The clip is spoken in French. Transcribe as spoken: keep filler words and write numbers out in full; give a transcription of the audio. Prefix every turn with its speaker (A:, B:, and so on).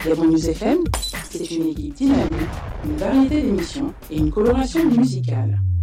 A: Gabon News F M, c'est une équipe dynamique, une variété d'émissions et une coloration musicale.